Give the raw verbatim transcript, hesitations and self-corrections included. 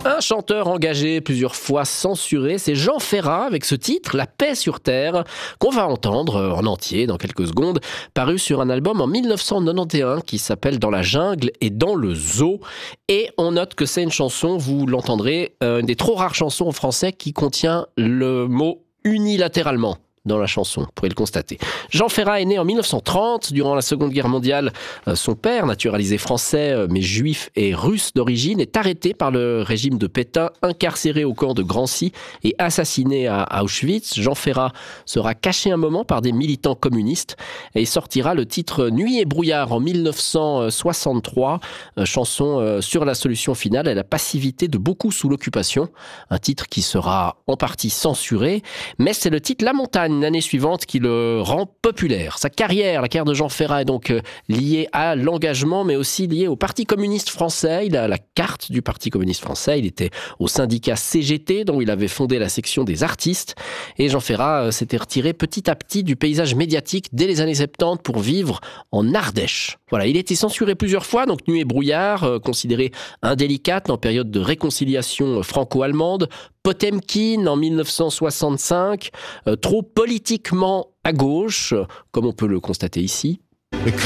Un chanteur engagé, plusieurs fois censuré, c'est Jean Ferrat avec ce titre, La paix sur terre, qu'on va entendre en entier dans quelques secondes, paru sur un album en mille neuf cent quatre-vingt-onze qui s'appelle Dans la jungle et dans le zoo. Et on note que c'est une chanson, vous l'entendrez, euh, une des trop rares chansons en français qui contient le mot unilatéralement dans la chanson, vous pourrez le constater. Jean Ferrat est né en mille neuf cent trente, durant la Seconde Guerre mondiale. Son père, naturalisé français, mais juif et russe d'origine, est arrêté par le régime de Pétain, incarcéré au camp de Drancy et assassiné à Auschwitz. Jean Ferrat sera caché un moment par des militants communistes et il sortira le titre Nuit et brouillard en mille neuf cent soixante-trois, chanson sur la solution finale et la passivité de beaucoup sous l'occupation. Un titre qui sera en partie censuré, mais c'est le titre La Montagne, l'année suivante, qui le rend populaire. Sa carrière, la carrière de Jean Ferrat est donc liée à l'engagement, mais aussi liée au Parti communiste français. Il a la carte du Parti communiste français. Il était au syndicat C G T, dont il avait fondé la section des artistes. Et Jean Ferrat s'était retiré petit à petit du paysage médiatique dès les années soixante-dix pour vivre en Ardèche. Voilà, il a été censuré plusieurs fois, donc Nuit et brouillard, euh, considéré indélicate en période de réconciliation franco-allemande. Potemkin en mille neuf cent soixante-cinq, euh, trop politiquement à gauche, comme on peut le constater ici. Mais